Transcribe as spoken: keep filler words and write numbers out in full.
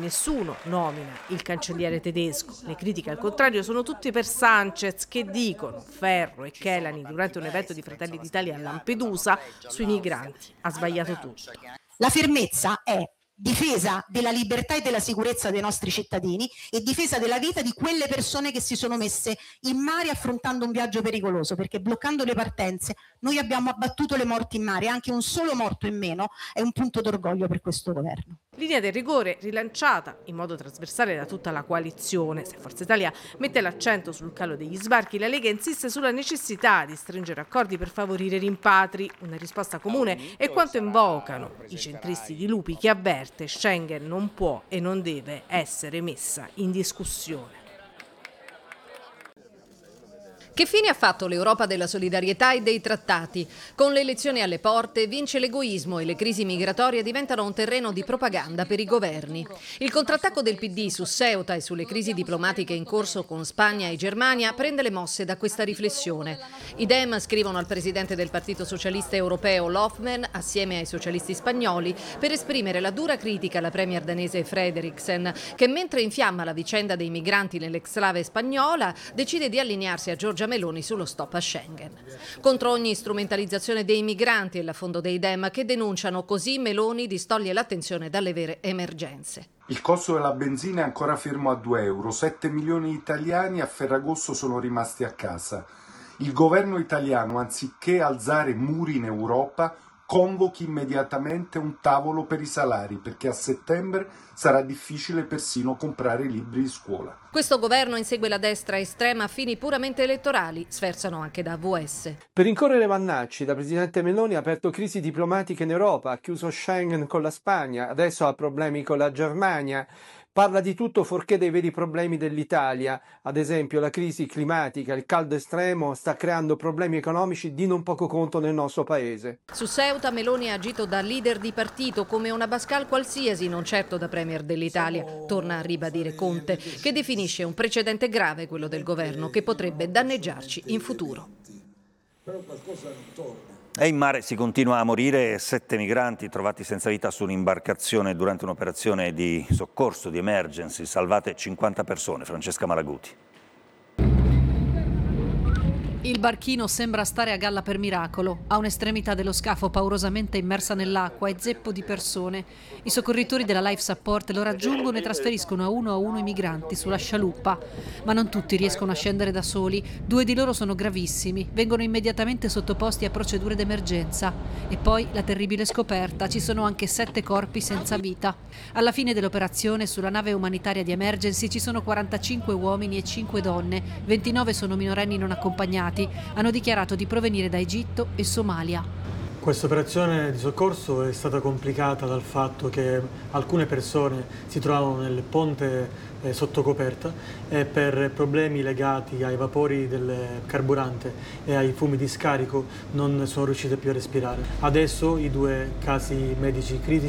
nessuno nomina il cancelliere tedesco. Le critiche al contrario sono tutte per Sanchez, che dicono Ferro e Kelani durante un evento di Fratelli d'Italia a Lampedusa sui migranti. Ha sbagliato tutto. La fermezza è difesa della libertà e della sicurezza dei nostri cittadini e difesa della vita di quelle persone che si sono messe in mare affrontando un viaggio pericoloso, perché bloccando le partenze noi abbiamo abbattuto le morti in mare. Anche un solo morto in meno è un punto d'orgoglio per questo governo. Linea del rigore rilanciata in modo trasversale da tutta la coalizione. Se Forza Italia mette l'accento sul calo degli sbarchi, la Lega insiste sulla necessità di stringere accordi per favorire i rimpatri. Una risposta comune è quanto invocano i centristi di Lupi, che avverte Schengen non può e non deve essere messa in discussione. Che fine ha fatto l'Europa della solidarietà e dei trattati? Con le elezioni alle porte vince l'egoismo e le crisi migratorie diventano un terreno di propaganda per i governi. Il contrattacco del P D su Ceuta e sulle crisi diplomatiche in corso con Spagna e Germania prende le mosse da questa riflessione. I Dem scrivono al presidente del Partito Socialista Europeo Lohmann, assieme ai socialisti spagnoli, per esprimere la dura critica alla premier danese Frederiksen, che mentre infiamma la vicenda dei migranti nell'exclave spagnola, decide di allinearsi a Giorgia Meloni sullo stop a Schengen. Contro ogni strumentalizzazione dei migranti e l'affondo dei Dem, che denunciano così Meloni distoglie l'attenzione dalle vere emergenze. Il costo della benzina è ancora fermo a due euro, sette milioni di italiani a Ferragosto sono rimasti a casa. Il governo italiano, anziché alzare muri in Europa, convochi immediatamente un tavolo per i salari, perché a settembre sarà difficile persino comprare i libri di scuola. Questo governo insegue la destra estrema a fini puramente elettorali, sferzano anche da A V S. Per rincorrere Vannacci, la presidente Meloni ha aperto crisi diplomatiche in Europa, ha chiuso Schengen con la Spagna, adesso ha problemi con la Germania. Parla di tutto fuorché dei veri problemi dell'Italia, ad esempio la crisi climatica, il caldo estremo sta creando problemi economici di non poco conto nel nostro paese. Su Ceuta Meloni ha agito da leader di partito, come una Abascal qualsiasi, non certo da premier dell'Italia, torna a ribadire Conte, che definisce un precedente grave quello del governo che potrebbe danneggiarci in futuro. Però qualcosa non torna. E in mare si continua a morire, sette migranti trovati senza vita su un'imbarcazione durante un'operazione di soccorso, di emergency, salvate cinquanta persone. Francesca Malaguti. Il barchino sembra stare a galla per miracolo. A un'estremità dello scafo paurosamente immersa nell'acqua è zeppo di persone. I soccorritori della Life Support lo raggiungono e trasferiscono a uno a uno i migranti sulla scialuppa. Ma non tutti riescono a scendere da soli. Due di loro sono gravissimi. Vengono immediatamente sottoposti a procedure d'emergenza. E poi la terribile scoperta. Ci sono anche sette corpi senza vita. Alla fine dell'operazione sulla nave umanitaria di Emergency ci sono quarantacinque uomini e cinque donne. ventinove sono minorenni non accompagnati. Hanno dichiarato di provenire da Egitto e Somalia. Questa operazione di soccorso è stata complicata dal fatto che alcune persone si trovavano nel ponte eh, sotto coperta e per problemi legati ai vapori del carburante e ai fumi di scarico non sono riuscite più a respirare. Adesso i due casi medici critici